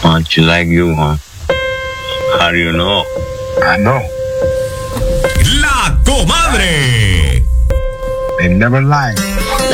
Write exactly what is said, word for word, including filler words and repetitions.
Uh, she like you, huh? How do you know? I know. La comadre. They never lie.